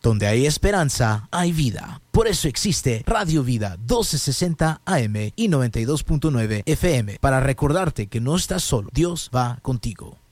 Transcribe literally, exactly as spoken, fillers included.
Donde hay esperanza, hay vida. Por eso existe Radio Vida doce sesenta A M y noventa y dos punto nueve F M, para recordarte que no estás solo. Dios va contigo.